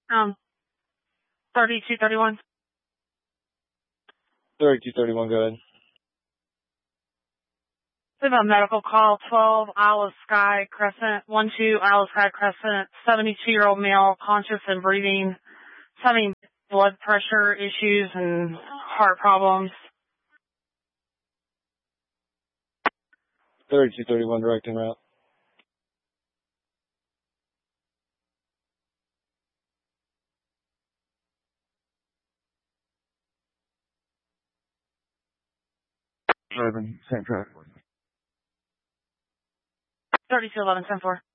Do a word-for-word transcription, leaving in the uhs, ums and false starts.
Um, thirty-two thirty-one. thirty-two thirty-one, go ahead. We have a medical call, twelve Isle of Skye Crescent, one two Isle of Skye Crescent, seventy-two-year-old male, conscious and breathing, having blood pressure issues and heart problems. thirty-two thirty-one, direct en route. Driving, same track. thirty-two eleven ten four.